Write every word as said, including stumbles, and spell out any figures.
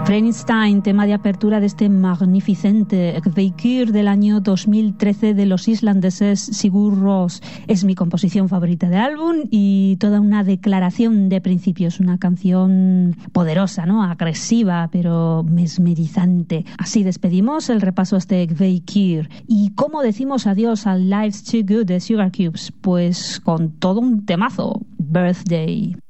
Frankenstein, tema de apertura de este magnificente Kveikir del año dos mil trece de los islandeses Sigur Rós. Es mi composición favorita del álbum y toda una declaración de principios, una canción poderosa, ¿no? Agresiva, pero mesmerizante. Así despedimos el repaso a este Kveikir. ¿Y cómo decimos adiós al Life's Too Good de Sugar Cubes? Pues con todo un temazo, Birthday.